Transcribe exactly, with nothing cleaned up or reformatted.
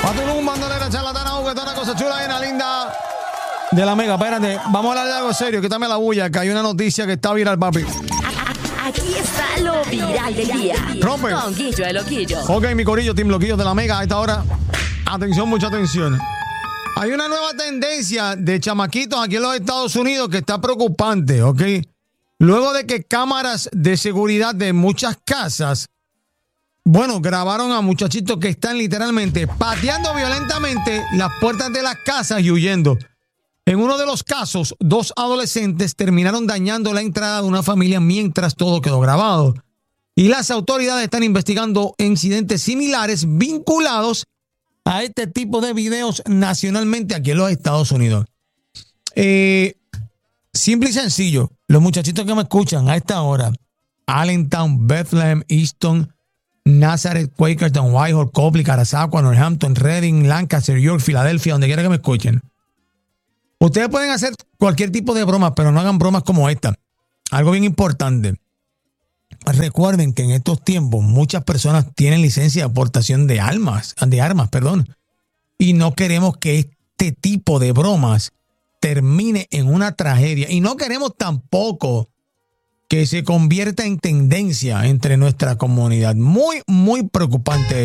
Patulum, bandolera, charlatana, juguetona, cosa chula, una linda de la mega. Espérate, vamos a hablar de algo serio. Quítame la bulla, que hay una noticia que está viral, papi. Aquí está lo viral del día. Rompe. Con Guillo de Loquillo. Ok, mi corillo, Team Loquillos de la mega. A esta hora, atención, mucha atención. Hay una nueva tendencia de chamaquitos aquí en los Estados Unidos que está preocupante, ¿ok? Luego de que cámaras de seguridad de muchas casas, bueno, grabaron a muchachitos que están literalmente pateando violentamente las puertas de las casas y huyendo. En uno de los casos, dos adolescentes terminaron dañando la entrada de una familia mientras todo quedó grabado. Y las autoridades están investigando incidentes similares vinculados a este tipo de videos nacionalmente aquí en los Estados Unidos. Eh, simple y sencillo, los muchachitos que me escuchan a esta hora, Allentown, Bethlehem, Easton, Nazareth, Quakertown, Whitehall, Copley, Carasaqua, Northampton, Reading, Lancaster, York, Filadelfia, donde quiera que me escuchen. Ustedes pueden hacer cualquier tipo de bromas, pero no hagan bromas como esta. Algo bien importante. Recuerden que en estos tiempos muchas personas tienen licencia de aportación de armas, de armas, perdón. Y no queremos que este tipo de bromas termine en una tragedia. Y no queremos tampoco que se convierta en tendencia entre nuestra comunidad. Muy, muy preocupante.